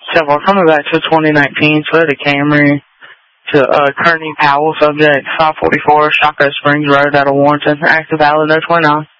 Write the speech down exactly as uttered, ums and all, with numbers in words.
several, coming back to twenty nineteen Toyota Camry to uh, Kearney Powell, subject five forty-four Shockoe Springs Road out of Warrenton, active valid oh twenty-nine.